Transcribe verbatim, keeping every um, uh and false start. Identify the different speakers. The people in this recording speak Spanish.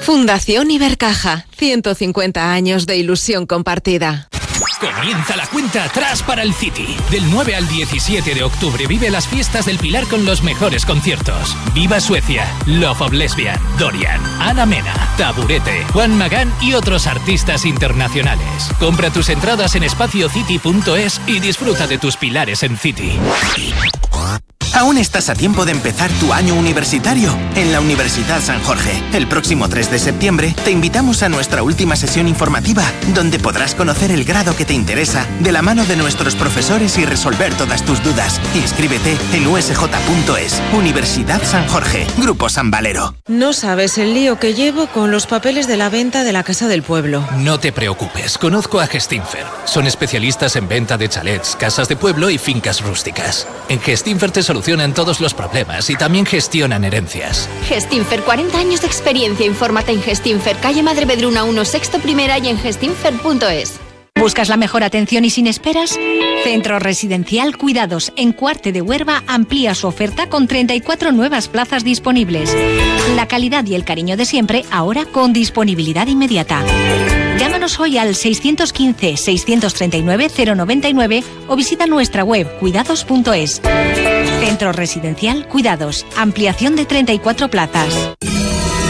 Speaker 1: Fundación Ibercaja, ciento cincuenta años de ilusión compartida.
Speaker 2: Comienza la cuenta atrás para el City. Del nueve al diecisiete de octubre vive las fiestas del Pilar con los mejores conciertos. Viva Suecia, Love of Lesbian, Dorian, Ana Mena, Taburete, Juan Magán y otros artistas internacionales. Compra tus entradas en espacio city punto es y disfruta de tus pilares en City.
Speaker 3: Aún estás a tiempo de empezar tu año universitario en la Universidad San Jorge. El próximo tres de septiembre te invitamos a nuestra última sesión informativa, donde podrás conocer el grado que te interesa de la mano de nuestros profesores y resolver todas tus dudas. Inscríbete en u s j punto es. Universidad San Jorge, Grupo San Valero.
Speaker 4: No sabes el lío que llevo con los papeles de la venta de la Casa del Pueblo.
Speaker 2: No te preocupes, conozco a Gestinfer. Son especialistas en venta de chalets, casas de pueblo y fincas rústicas. En Gestinfer te solucionan todos los problemas y también gestionan herencias.
Speaker 5: Gestinfer, cuarenta años de experiencia. Infórmate en Gestinfer, calle Madre Bedruna uno, sexto primera y en gestinfer punto es.
Speaker 6: ¿Buscas la mejor atención y sin esperas? Centro Residencial Cuidados, en Cuarte de Huerva, amplía su oferta con treinta y cuatro nuevas plazas disponibles. La calidad y el cariño de siempre, ahora con disponibilidad inmediata. Llámanos hoy al seiscientos quince, seiscientos treinta y nueve, cero noventa y nueve o visita nuestra web cuidados punto es. Centro Residencial Cuidados, ampliación de treinta y cuatro plazas.